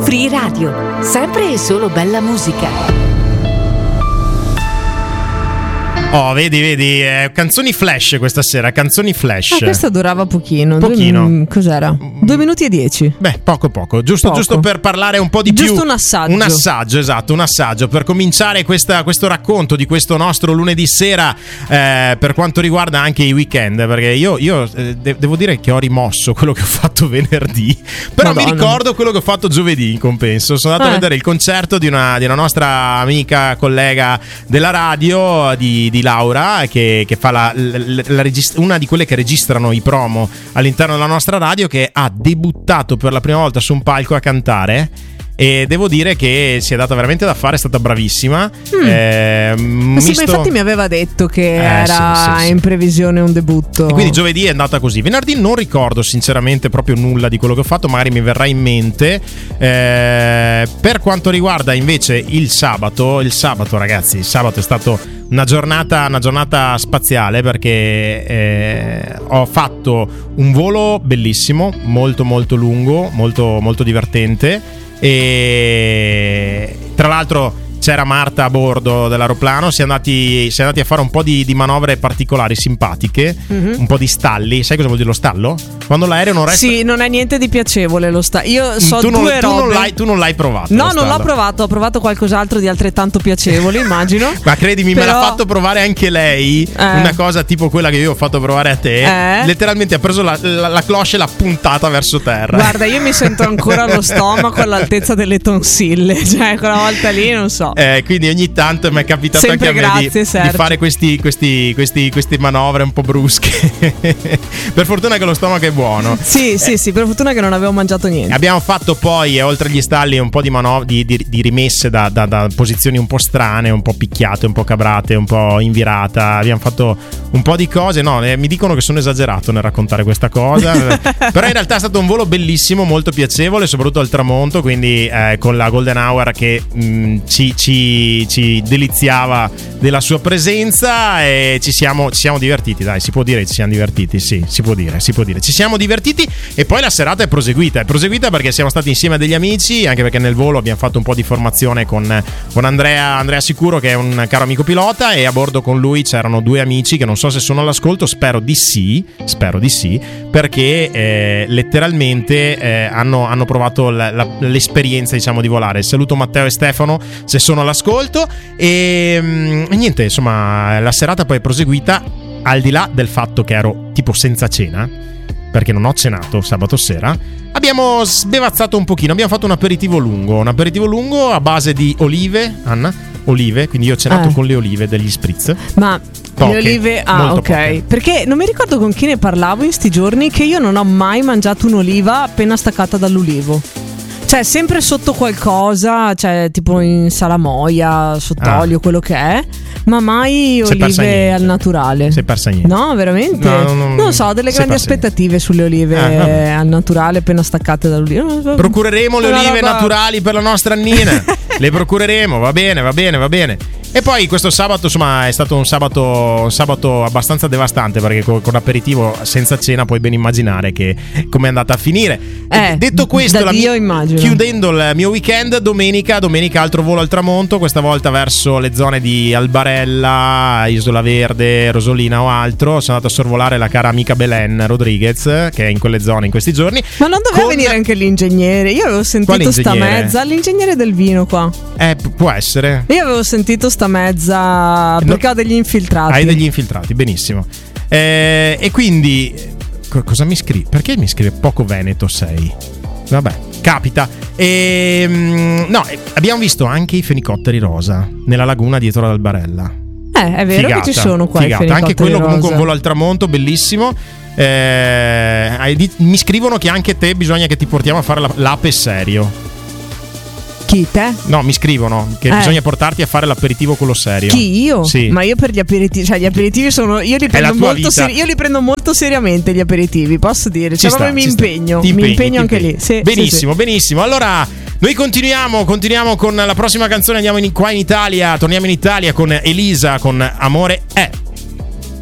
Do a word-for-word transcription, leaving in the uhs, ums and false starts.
Free Radio, sempre e solo bella musica. Oh, vedi, vedi, eh, canzoni flash questa sera, canzoni flash. Ah, questa durava pochino. Pochino. Due, cos'era? Due minuti e dieci. Beh, poco poco, giusto, Poco. giusto per parlare un po' di Giusto più. Giusto un assaggio. Un assaggio, esatto, un assaggio per cominciare questa, questo racconto di questo nostro lunedì sera, eh, per quanto riguarda anche i weekend, perché io, io eh, de- devo dire che ho rimosso quello che ho fatto venerdì, però Madonna. mi ricordo quello che ho fatto giovedì in compenso. Sono andato Eh. a vedere il concerto di una, di una nostra amica, collega della radio, di, di Laura, che Che, che fa la, la, la regist- una di quelle che registrano i promo all'interno della nostra radio, che ha debuttato per la prima volta su un palco a cantare. E devo dire che si è data veramente da fare, è stata bravissima. Mm. Eh, Ma misto... sì, ma infatti mi aveva detto che Eh, era sì, sì, sì. in previsione un debutto. E quindi giovedì è andata così. Venerdì non ricordo sinceramente proprio nulla di quello che ho fatto, magari mi verrà in mente. Eh, per quanto riguarda invece il sabato, il sabato ragazzi, il sabato è stato una giornata, una giornata spaziale, perché eh, ho fatto un volo bellissimo, molto molto lungo, molto molto divertente. E tra l'altro c'era Marta a bordo dell'aeroplano. Si è andati, si è andati a fare un po' di, di manovre particolari, simpatiche, Mhm. un po' di stalli. Sai cosa vuol dire lo stallo? Quando l'aereo non resta. Sì, non è niente di piacevole lo sta. Io so tu, non, due tu, robe. non l'hai, tu non l'hai provato. No, lo non l'ho stallo. provato, ho provato qualcos'altro di altrettanto piacevole, immagino. Ma credimi, me Però- l'ha fatto provare anche lei. Eh. Una cosa tipo quella che io ho fatto provare a te. Eh. Letteralmente ha preso la, la, la cloche e l'ha puntata verso terra. Guarda, io mi sento ancora allo stomaco all'altezza delle tonsille. Cioè, quella volta lì non so. Eh, quindi ogni tanto mi è capitato Sempre anche a me grazie, di, di Sergio. fare questi, questi, questi, queste manovre un po' brusche. Per fortuna che lo stomaco è buono. Sì, sì, sì, per fortuna che non avevo mangiato niente. Abbiamo fatto poi, eh, oltre agli stalli, un po' di, mano- di, di, di rimesse da, da, da posizioni un po' strane, un po' picchiate, un po' cabrate, un po' invirata. Abbiamo fatto un po' di cose. No, eh, mi dicono che sono esagerato nel raccontare questa cosa. Però in realtà è stato un volo bellissimo, molto piacevole, soprattutto al tramonto. Quindi eh, con la Golden Hour che mh, ci, ci, ci deliziava della sua presenza, e ci siamo, ci siamo divertiti. Dai, si può dire che ci siamo divertiti. Sì, si può dire, si può dire. Ci siamo divertiti. E poi la serata è proseguita. È proseguita perché siamo stati insieme a degli amici, anche perché nel volo abbiamo fatto un po' di formazione con, con Andrea, Andrea Sicuro, che è un caro amico pilota, e a bordo con lui c'erano due amici che non so se sono all'ascolto, spero di sì, spero di sì, perché eh, letteralmente eh, hanno, hanno provato la, la, l'esperienza, diciamo, di volare. Saluto Matteo e Stefano se sono all'ascolto. E, mm, e niente, insomma, la serata poi è proseguita, al di là del fatto che ero tipo senza cena, perché non ho cenato sabato sera. Abbiamo sbevazzato un pochino, abbiamo fatto un aperitivo lungo, un aperitivo lungo a base di olive, Anna, olive, quindi io ho cenato Eh. con le olive degli spritz. Ma Poche, le olive, ah, molto ok. poche. Perché non mi ricordo con chi ne parlavo in sti giorni, che io non ho mai mangiato un'oliva appena staccata dall'ulivo. Cioè, sempre sotto qualcosa, cioè tipo in salamoia, sott'olio, Ah. quello che è, ma mai Sei persa olive niente. al naturale. Sei persa niente. No, veramente? No, no, no, non so, ho delle sei grandi persa aspettative sulle olive Ah, vabbè. al naturale appena staccate dall'ulivo. Procureremo le Una olive roba- naturali per la nostra Annina. Le procureremo, va bene, va bene, va bene. E poi questo sabato, insomma, è stato un sabato, un sabato abbastanza devastante, perché con, con aperitivo senza cena puoi ben immaginare che come è andata a finire. Eh, Detto questo, da la Dio mia- immagino. chiudendo il mio weekend, domenica, domenica altro volo al tramonto, questa volta verso le zone di Albarella, Isola Verde, Rosolina o altro. Sono andato a sorvolare la cara amica Belen Rodriguez, che è in quelle zone in questi giorni. Ma non doveva Con- venire anche l'ingegnere? Io avevo sentito Quale sta ingegnere? mezza, l'ingegnere del vino qua. Eh, pu- può essere. Io avevo sentito sta mezza perché No. ho degli infiltrati. Hai degli infiltrati, benissimo. Eh, e quindi co- cosa mi scrivi? Perché mi scrive poco Veneto sei? Vabbè, capita. E, mm, no, eh, abbiamo visto anche i fenicotteri rosa nella laguna dietro ad Albarella. Eh, è vero Figata, che ci sono qua figata. i Anche quello rosa. comunque un volo al tramonto, bellissimo. Eh, hai di- mi scrivono che anche te bisogna che ti portiamo a fare la- l'ape serio. Chi, te? No, mi scrivono che Eh. bisogna portarti a fare l'aperitivo quello serio. Chi, io? Sì. Ma io per gli aperitivi, cioè gli aperitivi sono, io li la prendo tua molto vita. seri- io li prendo molto seriamente gli aperitivi, posso dire, Ci cioè sta, proprio mi ci sta. impegno, Ti mi impegni, impegno ti anche impegni. lì. Sì, benissimo, sì, benissimo. Allora, noi continuiamo, continuiamo con la prossima canzone. Andiamo in- qua in Italia, torniamo in Italia con Elisa con Amore è.